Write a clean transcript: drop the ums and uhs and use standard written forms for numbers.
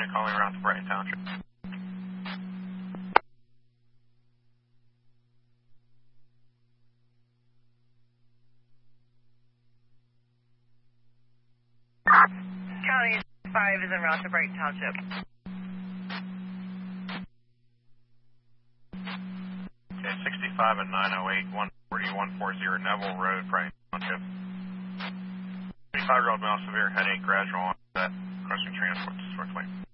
County calling around to Brighton Township. County 5 is en route to Brighton Township. Okay, 65 and 908, 140, 140 Neville Road, Brighton Township. 25-year-old male, severe headache, gradual onset, crossing transport,